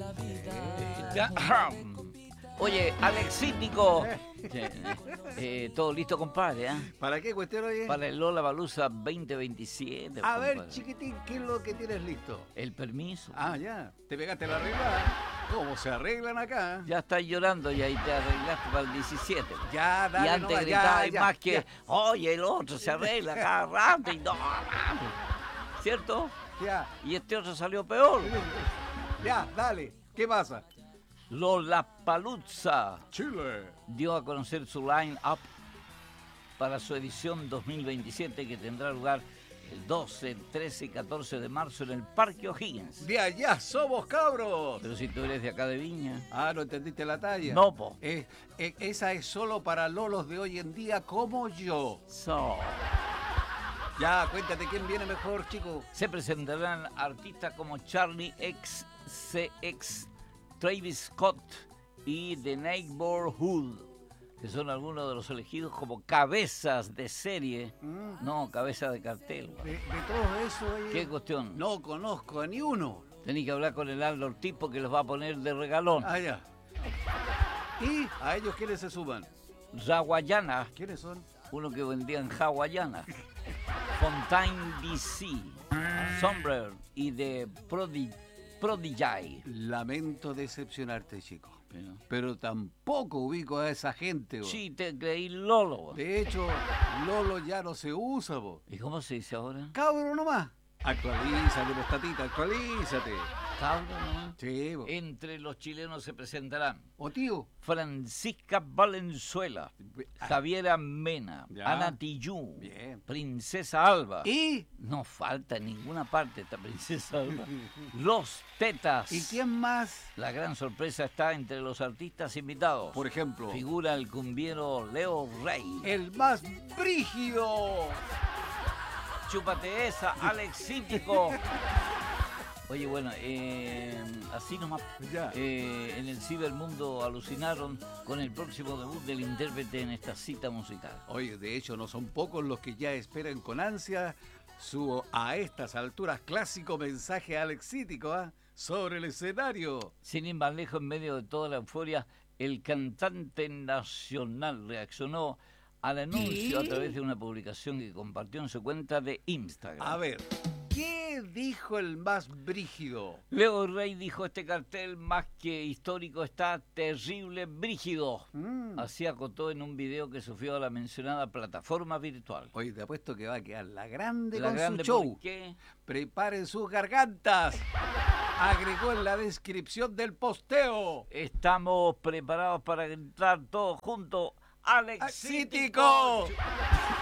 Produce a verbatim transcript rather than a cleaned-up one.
Eh, ya- Oye, Alexítico. Eh, eh, todo listo, compadre, ¿eh? ¿Para qué cuestión, oye? Para el Lollapalooza veinte veintisiete. A ver, compadre. chiquitín, ¿qué es lo que tienes listo? El permiso. Ah, ya. ¿Te pegaste la arreglada? ¿Cómo se arreglan acá? Ya estás llorando y ahí te arreglaste para el diecisiete. Ya, dale, Y antes nomás, gritabas ya, ya, más que, ya. oye, el otro se arregla cada rato y no, ¿cierto? Ya, Y este otro salió peor. ya, dale. ¿Qué pasa? Lollapalooza Chile. dio a conocer su line-up para su edición dos mil veintisiete que tendrá lugar el doce, trece y catorce de marzo en el Parque O'Higgins. De allá somos, cabros. Pero si tú eres de acá de Viña. Ah, ¿no entendiste la talla? No, po. Eh, eh, esa es solo para lolos de hoy en día como yo. So, Ya, cuéntate quién viene mejor, chico. se presentarán artistas como Charlie X C X, Travis Scott y The Neighborhood, que son algunos de los elegidos como cabezas de serie, Mm. no cabezas de cartel. De, de todo eso, oye, ¿Qué cuestión? no conozco a ni uno. Tenés que hablar con el Aldo Ortiz porque los va a poner de regalón. Ah, ya. ¿Y a ellos quiénes se suman? Rawayana, ¿Quiénes son? uno que vendía en hawaiana. Fontaine D C, Sombrero y de Prodi Prodigy. Lamento decepcionarte, chico. Pero- Pero tampoco ubico a esa gente, bo. Sí, te creí Lolo. De hecho, Lolo ya no se usa, bo. ¿Y cómo se dice ahora? Cabro nomás. Actualízate, postatita, actualízate. Cabro, ¿no? Sí, bo. Entre los chilenos se presentarán O tío. Francisca Valenzuela, Javiera Mena, Ya. Ana Tijoux, Bien. Princesa Alba. ¿Y? No falta en ninguna parte esta Princesa Alba. Los Tetas. ¿Y quién más? La gran sorpresa está entre los artistas invitados. Por ejemplo, Figura el cumbiero Leo Rey. el más brígido. Chúpate esa, Alexítico. Oye, bueno, eh, así nomás. Ya. Eh, en el cibermundo alucinaron con el próximo debut del intérprete en esta cita musical. Oye, de hecho, no son pocos los que ya esperan con ansia su, a estas alturas, clásico mensaje alexítico, ¿ah? Sobre el escenario. Sin ir más lejos, en medio de toda la euforia, el cantante nacional reaccionó al anuncio a través de una publicación que compartió en su cuenta de Instagram. A ver, ¿qué dijo el más brígido? Leo Rey dijo: este cartel más que histórico está terrible brígido. Mm. Así acotó en un video que subió a la mencionada plataforma virtual. Oye, te apuesto que va a quedar la grande La con grande, su show. ¿por qué? Preparen sus gargantas. Agregó en la descripción del posteo. Estamos preparados para gritar todos juntos: ¡Alexítico! ¡Alexítico!